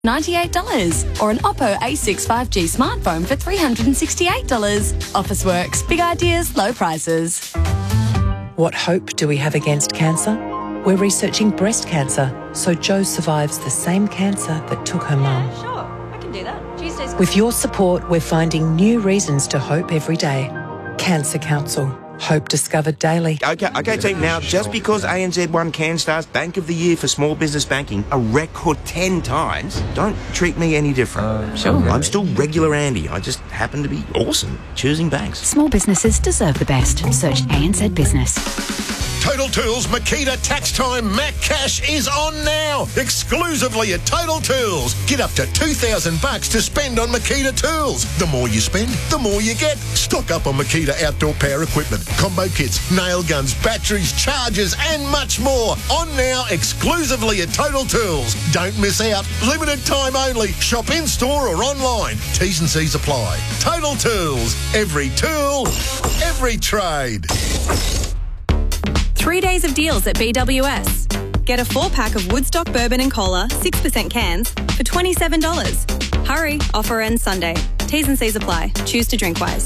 $98, or an Oppo A6 5G smartphone for $368. Officeworks, big ideas, low prices. What hope do we have against cancer? We're researching breast cancer, so Jo survives the same cancer that took her mum. Yeah, sure. I can do that. Tuesday's... With your support, we're finding new reasons to hope every day. Cancer Council. Hope discovered daily. Okay, team. Now, just because ANZ won CanStar's Bank of the Year for small business banking a record 10 times, don't treat me any different. Sure. I'm still regular Andy. I just happen to be awesome choosing banks. Small businesses deserve the best. Search ANZ Business. Total Tools Makita Tax Time Mac Cash is on now, exclusively at Total Tools. Get up to $2,000 to spend on Makita tools. The more you spend, the more you get. Stock up on Makita outdoor power equipment, combo kits, nail guns, batteries, chargers, and much more. On now, exclusively at Total Tools. Don't miss out. Limited time only. Shop in store or online. T's and C's apply. Total Tools. Every tool, every trade. 3 days of deals at BWS. Get a 4-pack of Woodstock Bourbon and Cola, 6% cans, for $27. Hurry, offer ends Sunday. T's and C's apply. Choose to drink wise.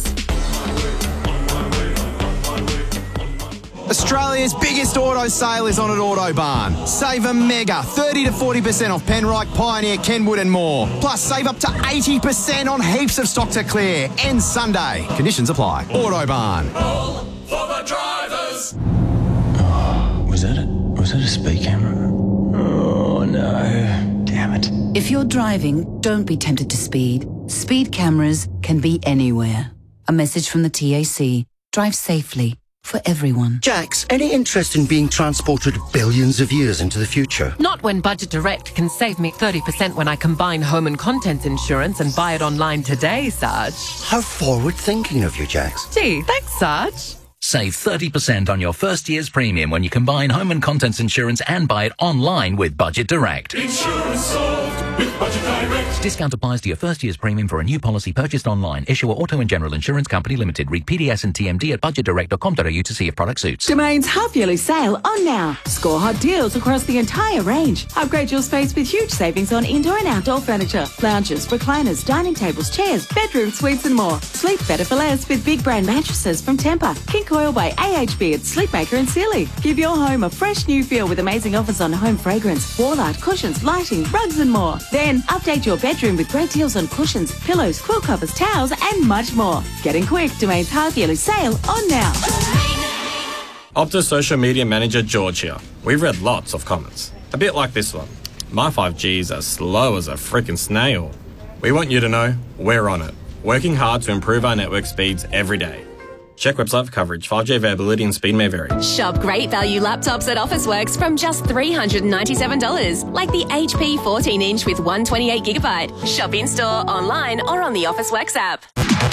Australia's biggest auto sale is on at Autobarn. Save a mega 30 to 40% off Penrite, Pioneer, Kenwood and more. Plus save up to 80% on heaps of stock to clear. Ends Sunday. Conditions apply. Autobarn. All for the drivers. Was that a speed camera? Oh, no. Damn it. If you're driving, don't be tempted to speed. Speed cameras can be anywhere. A message from the TAC. Drive safely. For everyone. Jax, any interest in being transported billions of years into the future? Not when Budget Direct can save me 30% when I combine home and contents insurance and buy it online today, Sarge. How forward-thinking of you, Jax. Gee, thanks, Sarge. Save 30% on your first year's premium when you combine home and contents insurance and buy it online with Budget Direct. Insurance solved with Budget Direct. Discount applies to your first year's premium for a new policy purchased online. Issuer Auto and General Insurance Company Limited. Read PDS and TMD at budgetdirect.com.au to see if product suits. Domain's half-yearly sale on now. Score hot deals across the entire range. Upgrade your space with huge savings on indoor and outdoor furniture, lounges, recliners, dining tables, chairs, bedroom suites and more. Sleep better for less with big brand mattresses from Tempur, King Coil by AHB at Sleepmaker and Sealy. Give your home a fresh new feel with amazing offers on home fragrance, wall art, cushions, lighting, rugs and more. Then update your bedroom with great deals on cushions, pillows, quilt covers, towels and much more. Getting quick, Domain's half-yearly sale on now. Optus social media manager George here. We've read lots of comments. A bit like this one. My 5G is as slow as a freaking snail. We want you to know we're on it. Working hard to improve our network speeds every day. Check website for coverage. 5G availability and speed may vary. Shop great value laptops at Officeworks from just $397, like the HP 14-inch with 128GB. Shop in-store, online or on the Officeworks app.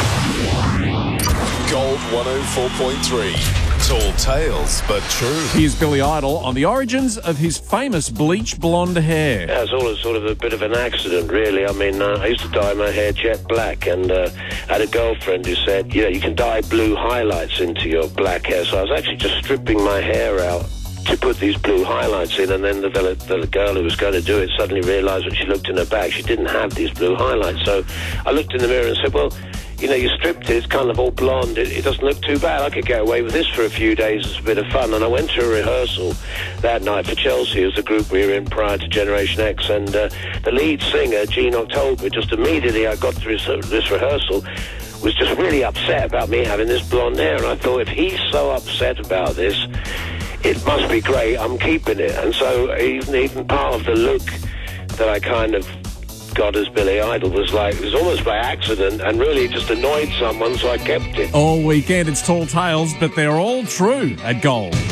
Gold 104.3. Tall tales, but true. Here's Billy Idol on the origins of his famous bleach blonde hair. Yeah, it's all sort of a bit of an accident, really. I mean, I used to dye my hair jet black, and I had a girlfriend who said, you can dye blue highlights into your black hair. So I was actually just stripping my hair out to put these blue highlights in, and then the girl who was going to do it suddenly realised when she looked in her bag she didn't have these blue highlights. So I looked in the mirror and said, well, you stripped it, it's kind of all blonde, it doesn't look too bad, I could get away with this for a few days, it's a bit of fun. And I went to a rehearsal that night for Chelsea, as the group we were in prior to Generation X, and the lead singer, Gene October, just immediately I got through this rehearsrsal, was just really upset about me having this blonde hair, and I thought, if he's so upset about this, it must be great, I'm keeping it. And so even part of the look that I kind of got as Billy Idol was like, it was almost by accident and really just annoyed someone, so I kept it. All weekend it's tall tales, but they're all true at Gold.